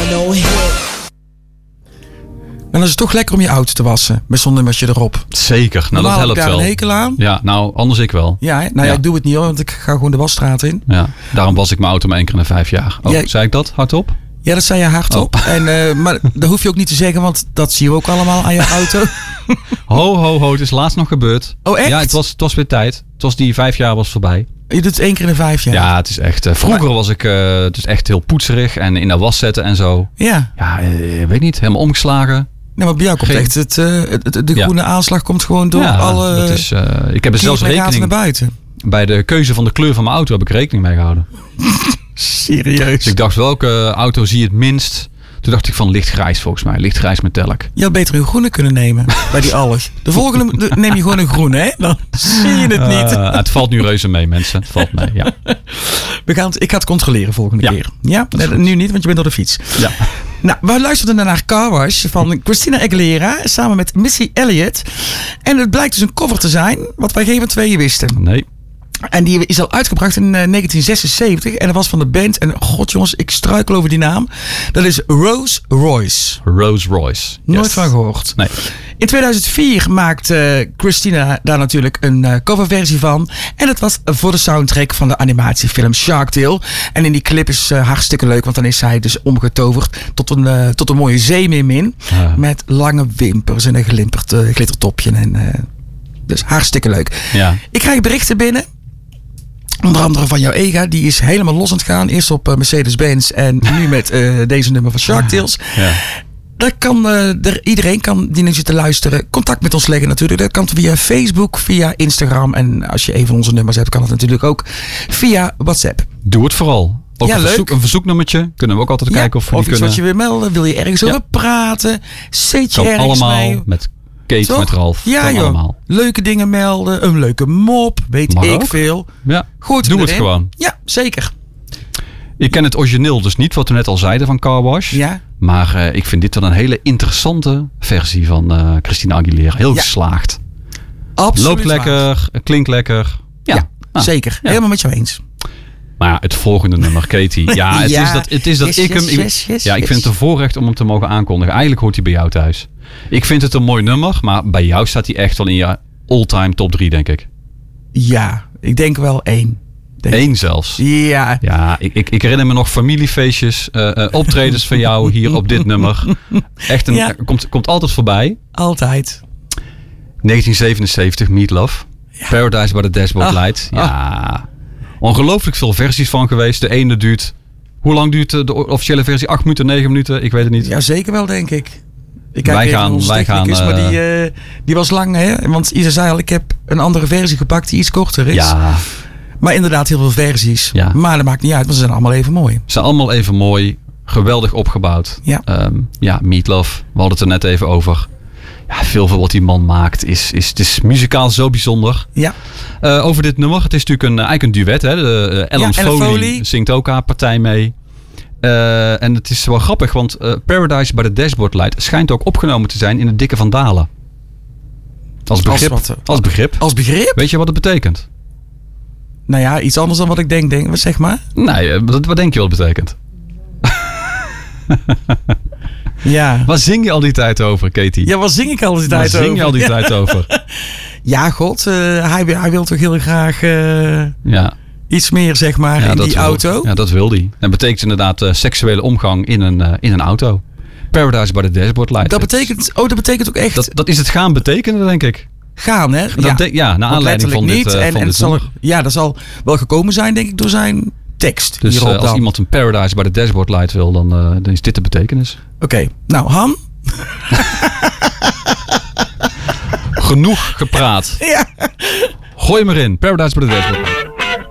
no hit. Dan is het toch lekker om je auto te wassen. Met zo'n nummertje erop. Zeker. Nou, dat helpt daar wel. Een hekel aan. Ja, nou, anders ik wel. Ja, ja, ik doe het niet hoor, want ik ga gewoon de wasstraat in. Ja, daarom was ik mijn auto maar 1 keer in de 5 jaar. Oh, zei ik dat hardop? Ja, dat zei je hardop. Maar dat hoef je ook niet te zeggen, want dat zien we ook allemaal aan je auto. Ho, het is laatst nog gebeurd. Oh, echt? Ja, het was weer tijd. Het was die 5 jaar was voorbij. Je doet het 1 keer in de 5 jaar? Ja, het is echt... vroeger was ik het is echt heel poetserig en in de was zetten en zo. Ja. Ja, weet niet. Helemaal omgeslagen. Nee, maar bij jou komt echt de groene aanslag komt gewoon door alle... dat is, ik heb er zelfs rekening... naar buiten. Bij de keuze van de kleur van mijn auto heb ik rekening mee gehouden. Serieus? Dus ik dacht, welke auto zie je het minst? Toen dacht ik van lichtgrijs volgens mij. Lichtgrijs metallic. Je had beter een groene kunnen nemen bij die allig. De volgende neem je gewoon een groene, hè? Dan zie je het niet. Het valt nu reuze mee, mensen. Het valt mee, ja. Ik ga het controleren volgende keer. Ja? Nu niet, want je bent op de fiets. Ja. Nou, we luisterden naar Car Wash van Christina Aguilera samen met Missy Elliott. En het blijkt dus een cover te zijn, wat wij geen van tweeën wisten. Nee. En die is al uitgebracht in 1976. En dat was van de band. En god jongens, ik struikel over die naam. Dat is Rose Royce. Rose Royce. Nooit van gehoord. Nee. In 2004 maakte Christina daar natuurlijk een coverversie van. En dat was voor de soundtrack van de animatiefilm Shark Tale. En in die clip is hartstikke leuk. Want dan is zij dus omgetoverd tot een mooie zeemeermin. Met lange wimpers en een glittertopje. Dus hartstikke leuk. Ja. Ik krijg berichten binnen. Onder andere van jouw Ega. Die is helemaal los aan het gaan. Eerst op Mercedes-Benz en nu met deze nummer van Shark Tales. Ja. Daar kan iedereen die nu zit te luisteren contact met ons leggen natuurlijk. Dat kan via Facebook, via Instagram. En als je een van onze nummers hebt, kan het natuurlijk ook via WhatsApp. Doe het vooral. Ook een verzoeknummertje. Kunnen we ook altijd kijken of we die iets kunnen. Wat je wil melden. Wil je ergens over praten? Zit je kan ergens allemaal mee? met Kate, met Ralf. Ja joh. Allemaal. Leuke dingen melden. Een leuke mop. Weet Mag ik ook. veel. Ja. Goed, Doe het gewoon. Ja, zeker. Ik ken het origineel dus niet, wat we net al zeiden van Car Wash. Ja. Maar ik vind dit wel een hele interessante versie van Christina Aguilera. Heel geslaagd. Absoluut. Loopt lekker, klinkt lekker. Ja, zeker. Ja. Helemaal met jou eens. Maar ja, het volgende nummer, Katie. Ja, het is dat ik hem... Ik vind het een voorrecht om hem te mogen aankondigen. Eigenlijk hoort hij bij jou thuis. Ik vind het een mooi nummer, maar bij jou staat hij echt wel in je all-time top 3, denk ik. Ja, ik denk wel 1. 1 zelfs. Ja. Ja, ik herinner me nog familiefeestjes, optredens van jou hier op dit nummer. Echt komt altijd voorbij. Altijd. 1977, Meatloaf. Ja. Paradise by the Dashboard Light. Ja. Ongelooflijk veel versies van geweest. De ene duurt... Hoe lang duurt de officiële versie? 8 minuten, 9 minuten? Ik weet het niet. Ja, zeker wel, denk ik. Wij gaan... Maar die was lang, hè? Want Isa zei al, ik heb een andere versie gepakt die iets korter is. Ja. Maar inderdaad, heel veel versies. Ja. Maar dat maakt niet uit, want ze zijn allemaal even mooi. Ze zijn allemaal even mooi. Geweldig opgebouwd. Ja. Meatloaf. We hadden het er net even over. Ja, veel van wat die man maakt is muzikaal zo bijzonder. Ja. Over dit nummer. Het is natuurlijk eigenlijk een duet. Hè? Ellen Foley zingt ook haar partij mee. En het is wel grappig, want Paradise by the Dashboard Light schijnt ook opgenomen te zijn in het Dikke van Dalen. Als begrip. Als begrip? Weet je wat het betekent? Nou ja, iets anders dan wat ik denk. Wat zeg maar? Nee, wat denk je wat het betekent? Ja. Waar zing je al die tijd over, Katie? Ja, waar zing ik al die tijd over? Waar zing je al die tijd over? Ja, god. Hij wil toch heel graag iets meer, zeg maar, in die auto. Ja, dat wil hij. Dat betekent inderdaad seksuele omgang in een auto. Paradise by the Dashboard Light. Dat betekent ook echt... Dat is het gaan betekenen, denk ik. Gaan, hè? Naar aanleiding van dit dat zal wel gekomen zijn, denk ik, door zijn tekst. Dus als iemand een Paradise by the Dashboard Light wil, dan is dit de betekenis. Oké. Nou, Han? Genoeg gepraat. Ja. Gooi hem erin. Paradise by the Dashboard Light.